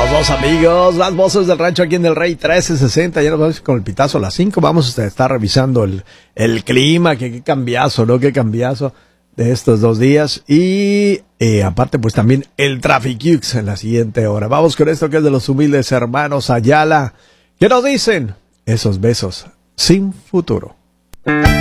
Saludos amigos, las voces del rancho aquí en el Rey 1360. Ya nos vamos con el pitazo a las 5. Vamos a estar revisando el clima, que qué cambiazo, ¿no? Qué cambiazo de estos 2 días. Y aparte pues también el Trafic en la siguiente hora. Vamos con esto que es de los humildes hermanos Ayala. ¿Qué nos dicen? Esos besos sin futuro.